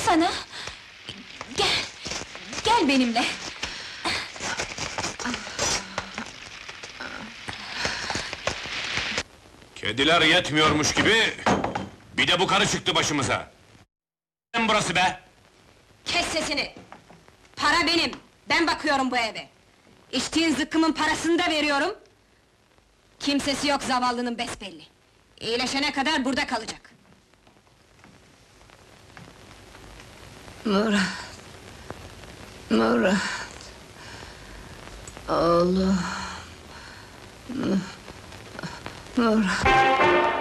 sana! Gel! Gel benimle! Kediler yetmiyormuş gibi, bir de bu karı çıktı başımıza! Burası be! Kes sesini! Para benim, ben bakıyorum bu eve! İçtiğin zıkkımın parasını da veriyorum! Kimsesi yok zavallının besbelli! İyileşene kadar burada kalacak! Murat... Murat... Oğlum... Murat...